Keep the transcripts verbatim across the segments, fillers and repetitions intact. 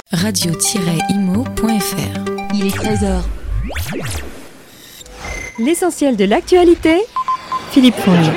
radio tiret imo point f r. Il est treize heures. L'essentiel de l'actualité, Philippe Fournier.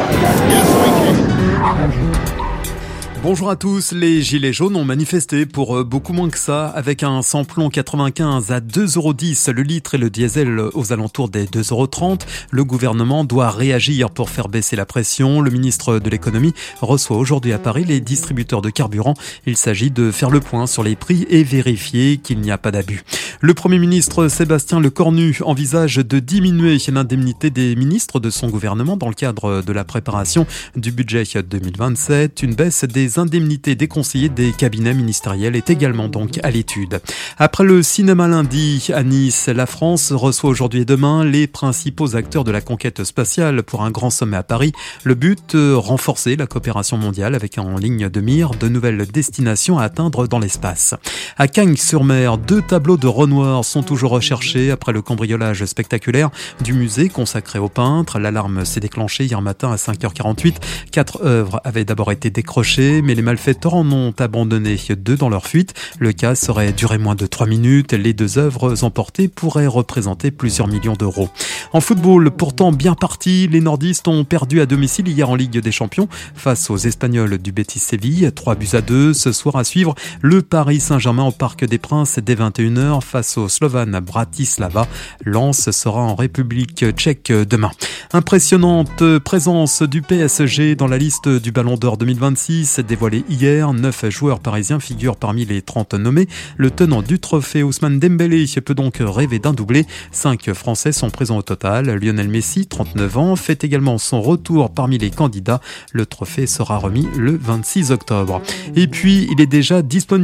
Bonjour à tous, les gilets jaunes ont manifesté pour beaucoup moins que ça, avec un samplon quatre-vingt-quinze à deux euros dix le litre et le diesel aux alentours des deux euros trente. Le gouvernement doit réagir pour faire baisser la pression. Le ministre de l'économie reçoit aujourd'hui à Paris les distributeurs de carburant. Il s'agit de faire le point sur les prix et vérifier qu'il n'y a pas d'abus. Le Premier ministre Sébastien Lecornu envisage de diminuer l'indemnité des ministres de son gouvernement dans le cadre de la préparation du budget deux mille vingt-sept. Une baisse des indemnités des conseillers des cabinets ministériels est également donc à l'étude. Après le cinéma lundi à Nice, la France reçoit aujourd'hui et demain les principaux acteurs de la conquête spatiale pour un grand sommet à Paris. Le but, renforcer la coopération mondiale avec en ligne de mire de nouvelles destinations à atteindre dans l'espace. À Cagnes-sur-Mer, deux tableaux de Renoir sont toujours recherchés après le cambriolage spectaculaire du musée consacré aux peintres. L'alarme s'est déclenchée hier matin à cinq heures quarante-huit. Quatre œuvres avaient d'abord été décrochées, mais les malfaiteurs en ont abandonné deux dans leur fuite. Le casse aurait duré moins de trois minutes. Les deux œuvres emportées pourraient représenter plusieurs millions d'euros. En football, pourtant bien parti, les nordistes ont perdu à domicile hier en Ligue des Champions face aux Espagnols du Betis Séville. trois buts à deux. Ce soir à suivre, le Paris Saint-Germain au Parc des Princes dès vingt et une heures face au Slovan Bratislava. Lens sera en République tchèque demain. Impressionnante présence du P S G dans la liste du Ballon d'Or deux mille vingt-six. Dévoilé hier, neuf joueurs parisiens figurent parmi les trente nommés. Le tenant du trophée, Ousmane Dembélé, peut donc rêver d'un doublé. Cinq Français sont présents au total. Lionel Messi, trente-neuf ans, fait également son retour parmi les candidats. Le trophée sera remis le vingt-six octobre. Et puis, il est déjà disponible